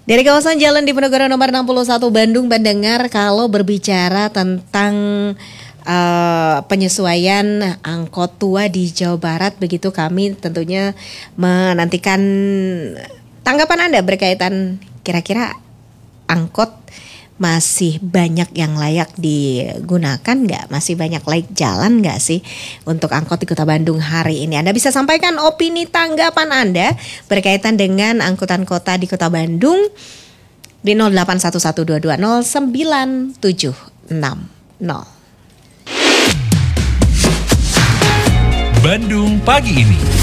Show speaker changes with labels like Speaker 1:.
Speaker 1: Dari kawasan Jalan Diponegoro nomor 61 Bandung, pendengar, kalau berbicara tentang penyesuaian angkot tua di Jawa Barat, begitu kami tentunya menantikan tanggapan Anda berkaitan kira-kira angkot masih banyak yang layak digunakan nggak? Masih banyak layak jalan nggak sih untuk angkot di Kota Bandung hari ini? Anda bisa sampaikan opini tanggapan Anda berkaitan dengan angkutan kota di Kota Bandung di 0811220976.
Speaker 2: Bandung pagi ini.